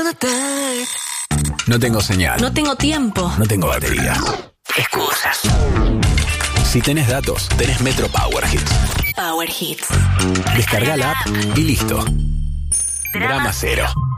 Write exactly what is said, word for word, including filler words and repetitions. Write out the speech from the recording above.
the dark. No tengo señal. No tengo tiempo. No tengo batería. Excusas. Si tenés datos, tenés Metro Power Hits. Power Hits. Descarga la app y listo. Drama cero.